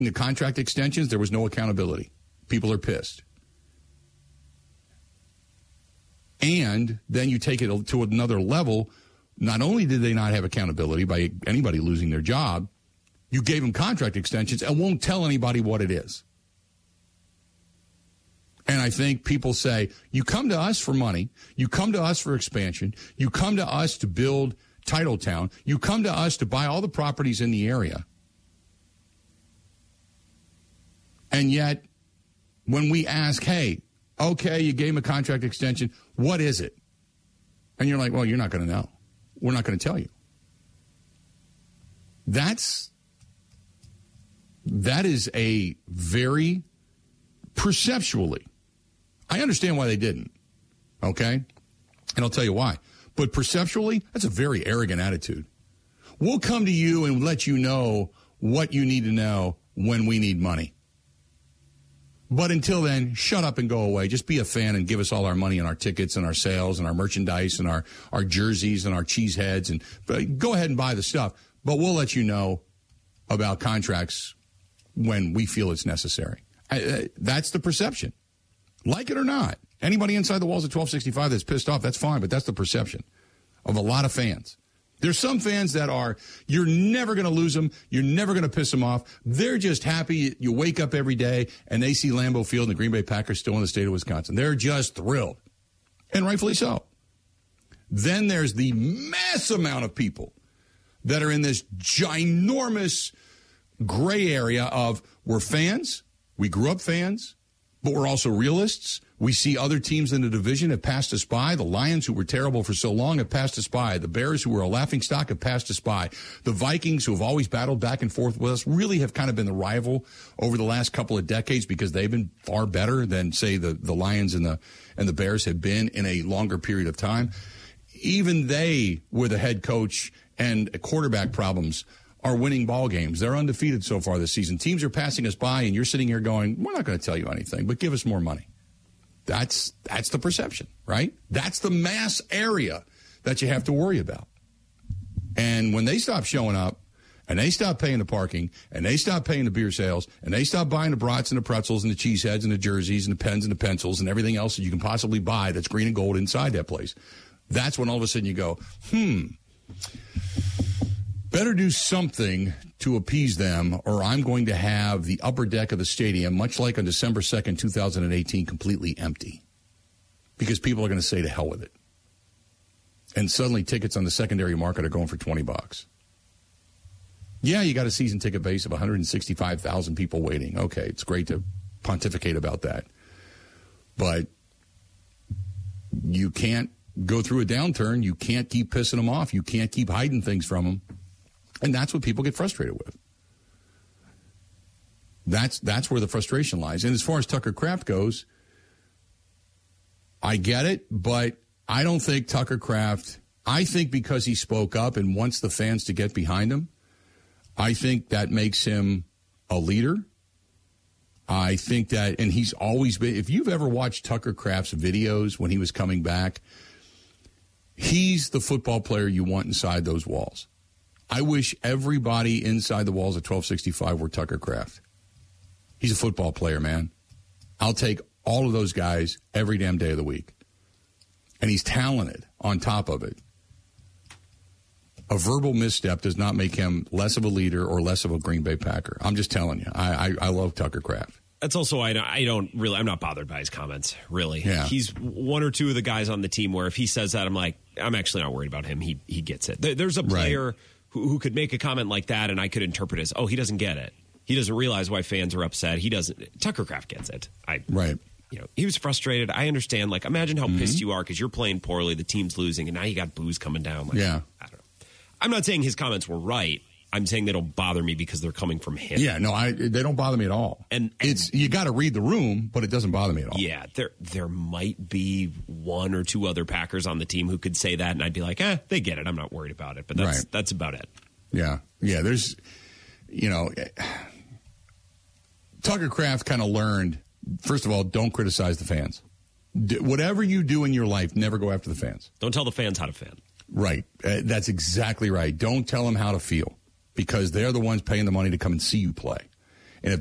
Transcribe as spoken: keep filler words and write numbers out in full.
In the contract extensions, there was no accountability. People are pissed. And then you take it to another level. Not only did they not have accountability by anybody losing their job, you gave them contract extensions and won't tell anybody what it is. And I think people say, you come to us for money, you come to us for expansion, you come to us to build Titletown, you come to us to buy all the properties in the area. And yet, when we ask, hey, okay, you gave him a contract extension, what is it? And you're like, well, you're not going to know. We're not going to tell you. That's, that is a very, perceptually, I understand why they didn't, okay? And I'll tell you why. But perceptually, that's a very arrogant attitude. We'll come to you and let you know what you need to know when we need money. But until then, shut up and go away. Just be a fan and give us all our money and our tickets and our sales and our merchandise and our, our jerseys and our cheese heads. And but go ahead and buy the stuff. But we'll let you know about contracts when we feel it's necessary. I, that's the perception. Like it or not. Anybody inside the walls of twelve sixty-five that's pissed off, that's fine. But that's the perception of a lot of fans. There's some fans that are, you're never going to lose them. You're never going to piss them off. They're just happy. You wake up every day and they see Lambeau Field and the Green Bay Packers still in the state of Wisconsin. They're just thrilled. And rightfully so. Then there's the mass amount of people that are in this ginormous gray area of, we're fans. We grew up fans, but we're also realists. We see other teams in the division have passed us by. The Lions, who were terrible for so long, have passed us by. The Bears, who were a laughingstock, have passed us by. The Vikings, who have always battled back and forth with us, really have kind of been the rival over the last couple of decades because they've been far better than, say, the, the Lions and the and the Bears have been in a longer period of time. Even they, with a head coach and quarterback problems, are winning ball games. They're undefeated so far this season. Teams are passing us by, and you're sitting here going, we're not going to tell you anything, but give us more money. That's that's the perception, right? That's the mass area that you have to worry about. And when they stop showing up, and they stop paying the parking, and they stop paying the beer sales, and they stop buying the brats and the pretzels and the cheese heads and the jerseys and the pens and the pencils and everything else that you can possibly buy that's green and gold inside that place, that's when all of a sudden you go, hmm, better do something to appease them, or I'm going to have the upper deck of the stadium, much like on December second, two thousand eighteen, completely empty. Because people are going to say to hell with it. And suddenly tickets on the secondary market are going for twenty bucks. Yeah, you got a season ticket base of one hundred sixty-five thousand people waiting. Okay, it's great to pontificate about that. But you can't go through a downturn. You can't keep pissing them off. You can't keep hiding things from them. And that's what people get frustrated with. That's that's where the frustration lies. And as far as Tucker Kraft goes, I get it, but I don't think Tucker Kraft, I think because he spoke up and wants the fans to get behind him, I think that makes him a leader. I think that, and he's always been, if you've ever watched Tucker Kraft's videos when he was coming back, he's the football player you want inside those walls. I wish everybody inside the walls of twelve sixty-five were Tucker Kraft. He's a football player, man. I'll take all of those guys every damn day of the week. And he's talented on top of it. A verbal misstep does not make him less of a leader or less of a Green Bay Packer. I'm just telling you. I, I, I love Tucker Kraft. That's also, I don't, I don't really, I'm not bothered by his comments, really. Yeah. He's one or two of the guys on the team where if he says that, I'm like, I'm actually not worried about him. He he gets it. There, there's a player right. who, who could make a comment like that, and I could interpret it as, oh, he doesn't get it. He doesn't realize why fans are upset. He doesn't. Tucker Kraft gets it. I, right. You know, he was frustrated. I understand. Like, imagine how mm-hmm. pissed you are because you're playing poorly, the team's losing, and now you got booze coming down. Like, yeah. I don't know. I'm not saying his comments were right. I'm saying they don't bother me because they're coming from him. Yeah, no, I they don't bother me at all. And, and it's you got to read the room, but it doesn't bother me at all. Yeah, there there might be one or two other Packers on the team who could say that, and I'd be like, eh, they get it. I'm not worried about it. But that's right. that's about it. Yeah, yeah. There's, you know, Tucker Kraft kind of learned. First of all, don't criticize the fans. Do, whatever you do in your life, never go after the fans. Don't tell the fans how to fan. Right. Uh, that's exactly right. Don't tell them how to feel because they're the ones paying the money to come and see you play.